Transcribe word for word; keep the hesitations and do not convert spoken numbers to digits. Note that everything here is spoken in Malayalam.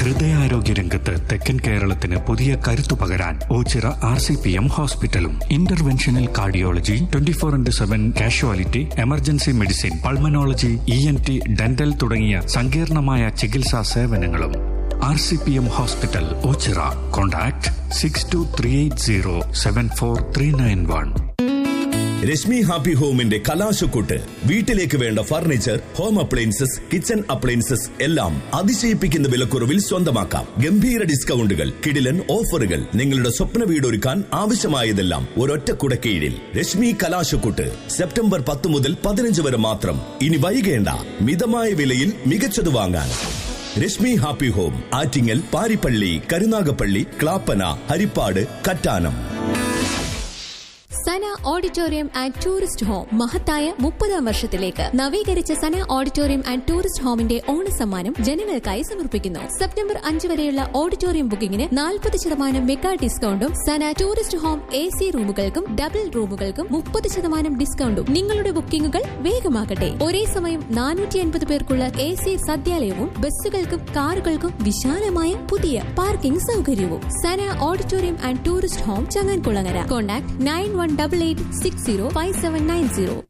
ഹൃദയാരോഗ്യ രംഗത്ത് തെക്കൻ കേരളത്തിന് പുതിയ കരുത്തു പകരാൻ Ochira R C P M ഹോസ്പിറ്റലും interventional cardiology, twenty four into seven casualty, emergency medicine, pulmonology, E N T, dental തുടങ്ങിയ സങ്കീർണമായ ചികിത്സാ സേവനങ്ങളും. R C P M hospital Ochira. Contact six to three eight zero seven four three nine one. Rashmi happy ഹോമിന്റെ കലാശക്കൂട്ട്. വീട്ടിലേക്ക് വേണ്ട furniture, home appliances, kitchen appliances എല്ലാം അതിശയിപ്പിക്കുന്ന വിലക്കുറവിൽ സ്വന്തമാക്കാം. ഗംഭീര ഡിസ്കൗണ്ടുകൾ, കിടിലൻ ഓഫറുകൾ. നിങ്ങളുടെ സ്വപ്ന വീടൊരുക്കാൻ ആവശ്യമായതെല്ലാം ഒരൊറ്റ കുടക്കീഴിൽ. രശ്മി കലാശക്കൂട്ട് സെപ്റ്റംബർ പത്ത് മുതൽ പതിനഞ്ച് വരെ മാത്രം. ഇനി വൈകേണ്ട, മിതമായ വിലയിൽ മികച്ചത് വാങ്ങാൻ. Rashmi happy home, Attingal, Parippally, Karunagappally, Clappana, Harippad, Kattanam. Sana auditorium and tourist home മഹത്തായ മുപ്പതാം വർഷത്തിലേക്ക് നവീകരിച്ച സന ഓഡിറ്റോറിയം ആൻഡ് ടൂറിസ്റ്റ് ഹോമിന്റെ ഓണസമ്മാനം ജനങ്ങൾക്കായി സമർപ്പിക്കുന്നു. സെപ്റ്റംബർ അഞ്ച് വരെയുള്ള ഓഡിറ്റോറിയം ബുക്കിംഗിന് നാൽപ്പത് ശതമാനം മെഗാ ഡിസ്കൗണ്ടും സന tourist home A C റൂമുകൾക്കും double റൂമുകൾക്കും മുപ്പത് ശതമാനം ഡിസ്കൗണ്ടും. നിങ്ങളുടെ ബുക്കിംഗുകൾ വേഗമാകട്ടെ. ഒരേ സമയം നാനൂറ്റി അൻപത് പേർക്കുള്ള എ സി സദ്യാലയവും ബസ്സുകൾക്കും കാറുകൾക്കും വിശാലമായ പുതിയ പാർക്കിംഗ് സൗകര്യവും. സന auditorium and tourist home, Changankulangara. Contact nine one double eight six zero five seven nine zero.